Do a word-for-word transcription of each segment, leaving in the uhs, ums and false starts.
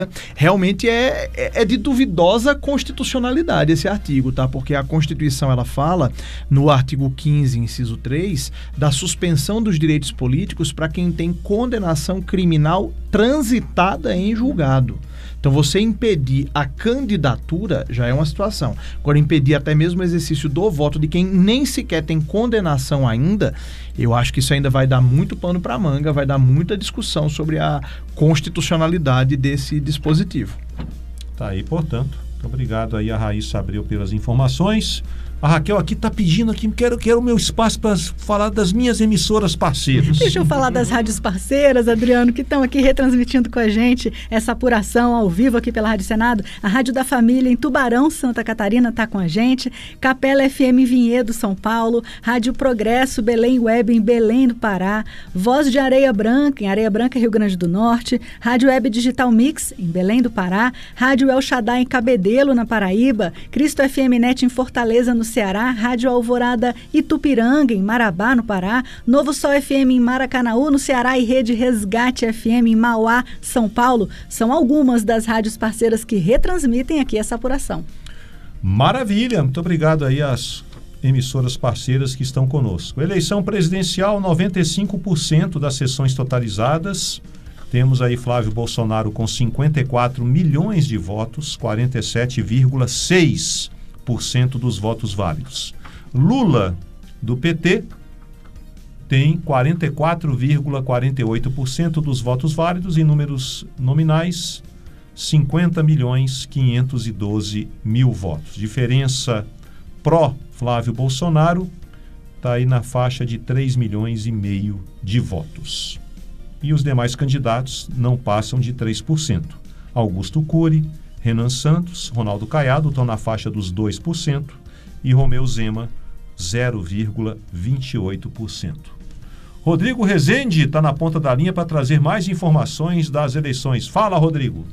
Realmente é, é, é de duvidosa constitucionalidade esse artigo, tá? Porque a Constituição, ela fala, no artigo quinze, inciso três, da suspensão dos direitos políticos para quem tem condenação criminal transitada em julgado. Então, você impedir a candidatura já é uma situação. Agora, impedir até mesmo o exercício do voto de quem nem sequer tem condenação ainda, eu acho que isso ainda vai dar muito pano para manga, vai dar muita discussão sobre a constitucionalidade desse dispositivo. Tá aí, portanto. Muito obrigado aí a Raíssa Abreu pelas informações. A Raquel aqui está pedindo aqui, quero, quero o meu espaço para falar das minhas emissoras parceiras. Deixa eu falar das rádios parceiras, Adriano, que estão aqui retransmitindo com a gente essa apuração ao vivo aqui pela Rádio Senado. A Rádio da Família em Tubarão, Santa Catarina, está com a gente. Capela F M em Vinhedo, São Paulo. Rádio Progresso, Belém Web em Belém, do Pará. Voz de Areia Branca, em Areia Branca, Rio Grande do Norte. Rádio Web Digital Mix, em Belém do Pará. Rádio El Shaddai em Cabedelo, na Paraíba. Cristo F M Net em Fortaleza, no Ceará, Rádio Alvorada Itupiranga, em Marabá, no Pará, Novo Sol F M em Maracanaú, no Ceará, e Rede Resgate F M em Mauá, São Paulo, são algumas das rádios parceiras que retransmitem aqui essa apuração. Maravilha, muito obrigado aí às emissoras parceiras que estão conosco. Eleição presidencial, noventa e cinco por cento das sessões totalizadas. Temos aí Flávio Bolsonaro com cinquenta e quatro milhões de votos, quarenta e sete vírgula seis por cento dos votos válidos. Lula, do P T, tem quarenta e quatro vírgula quarenta e oito por cento dos votos válidos, em números nominais, cinquenta milhões quinhentos e doze mil votos. Diferença pró-Flávio Bolsonaro está aí na faixa de três milhões e meio de votos. E os demais candidatos não passam de três por cento. Augusto Cury, Renan Santos, Ronaldo Caiado estão na faixa dos dois por cento e Romeu Zema, zero vírgula vinte e oito por cento. Rodrigo Rezende está na ponta da linha para trazer mais informações das eleições. Fala, Rodrigo.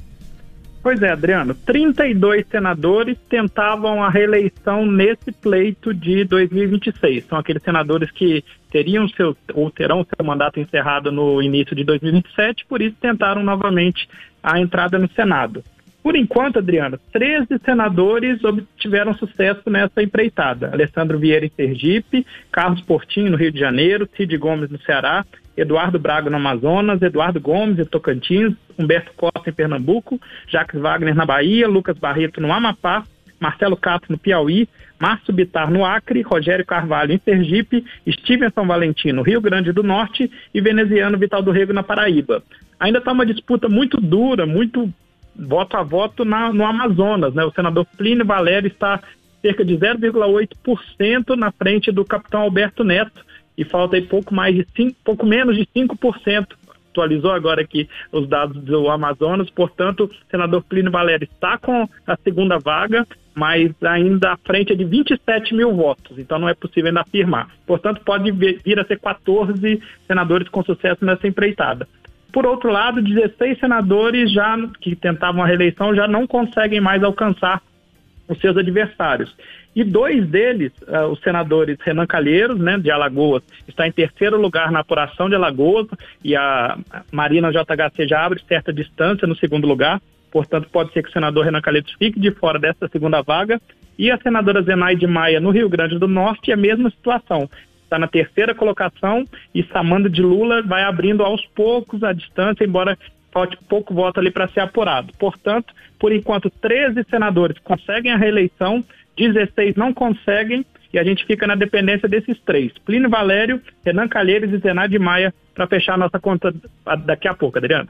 Pois é, Adriano, trinta e dois senadores tentavam a reeleição nesse pleito de dois mil e vinte e seis. São aqueles senadores que teriam seu, ou terão seu mandato encerrado no início de dois mil e vinte e sete, por isso tentaram novamente a entrada no Senado. Por enquanto, Adriano, treze senadores obtiveram sucesso nessa empreitada. Alessandro Vieira em Sergipe, Carlos Portinho no Rio de Janeiro, Cid Gomes no Ceará, Eduardo Braga no Amazonas, Eduardo Gomes em Tocantins, Humberto Costa em Pernambuco, Jacques Wagner na Bahia, Lucas Barreto no Amapá, Marcelo Castro no Piauí, Márcio Bittar no Acre, Rogério Carvalho em Sergipe, Stevenson Valentim no Rio Grande do Norte e veneziano Vital do Rego na Paraíba. Ainda está uma disputa muito dura, muito voto a voto na, no Amazonas, né? O senador Plínio Valério está cerca de zero vírgula oito por cento na frente do capitão Alberto Neto e falta aí pouco, mais de cinco, pouco menos de cinco por cento. Atualizou agora aqui os dados do Amazonas, portanto, o senador Plínio Valério está com a segunda vaga, mas ainda à frente é de vinte e sete mil votos, então não é possível ainda afirmar. Portanto, pode vir a ser quatorze senadores com sucesso nessa empreitada. Por outro lado, dezesseis senadores já que tentavam a reeleição já não conseguem mais alcançar os seus adversários. E dois deles, uh, os senadores Renan Calheiros, né, de Alagoas, está em terceiro lugar na apuração de Alagoas, e a Marina J H C já abre certa distância no segundo lugar, portanto pode ser que o senador Renan Calheiros fique de fora dessa segunda vaga. E a senadora Zenaide Maia, no Rio Grande do Norte, é a mesma situação. Está na terceira colocação e Samanda de Lula vai abrindo aos poucos a distância, embora falte pouco voto ali para ser apurado. Portanto, por enquanto, treze senadores conseguem a reeleição, dezesseis não conseguem, e a gente fica na dependência desses três: Plínio Valério, Renan Calheiros e Zenaide Maia, para fechar a nossa conta daqui a pouco, Adriano.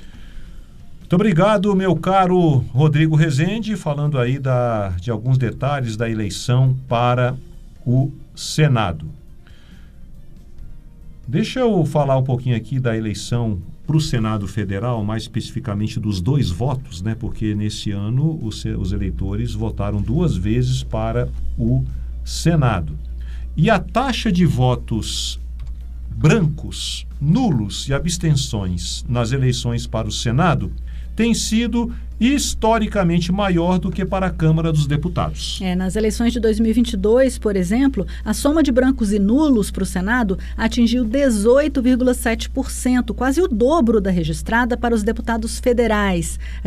Muito obrigado, meu caro Rodrigo Rezende, falando aí da, de alguns detalhes da eleição para o Senado. Deixa eu falar um pouquinho aqui da eleição para o Senado Federal, mais especificamente dos dois votos, né? Porque nesse ano os, os eleitores votaram duas vezes para o Senado. E a taxa de votos brancos, nulos e abstenções nas eleições para o Senado tem sido historicamente maior do que para a Câmara dos Deputados. É, nas eleições de dois mil e vinte e dois, por exemplo, a soma de brancos e nulos para o Senado atingiu dezoito vírgula sete por cento, quase o dobro da registrada para os deputados federais.